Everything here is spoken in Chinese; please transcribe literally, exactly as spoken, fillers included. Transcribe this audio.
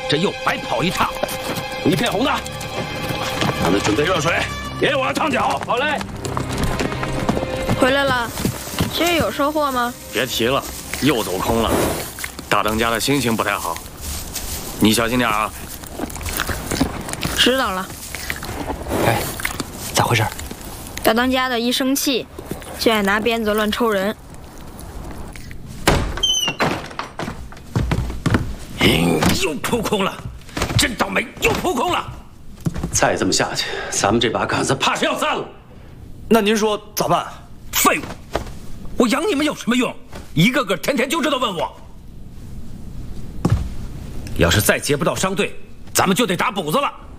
这又白跑一趟。 一片红的，咱们准备热水，别往上烫脚。 好嘞。 回来了，今儿有收获吗？ 别提了，又走空了。大当家的心情不太好，你小心点啊。 知道了。 哎，咋回事？ 大当家的一生气，就爱拿鞭子乱抽人。 嗯，又扑空了，真倒霉，又扑空了。 再这么下去，咱们这把杆子怕是要散了。 那您说咋办？ 废物！我养你们有什么用？一个个天天就知道问我。要是再结不到商队，咱们就得打补子了。